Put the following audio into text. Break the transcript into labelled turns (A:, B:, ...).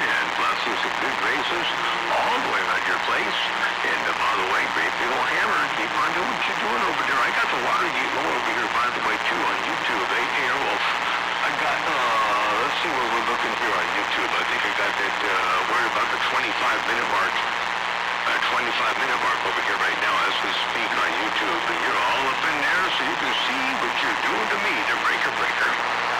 A: and blessings and good graces all going on your place. And by the way, great big old hammer, keep on doing what you're doing over there. I got the water heat low over here, by the way, too, on YouTube. Hey, Airwolf. I got, let's see where we're looking here on YouTube. I think I got that, we're about the 25-minute mark. 25-minute mark over here right now as we speak on YouTube. And you're all up in there so you can see what you're doing to me, the Breaker Breaker.